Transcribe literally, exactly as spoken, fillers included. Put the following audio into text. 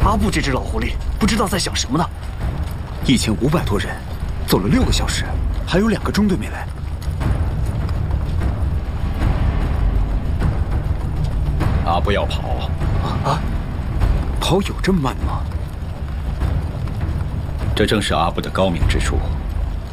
阿布这只老狐狸不知道在想什么呢。 一千五百多人，走了六个小时，还有两个中队没来。 阿布要跑啊？跑有这么慢吗？ 这正是阿布的高明之处。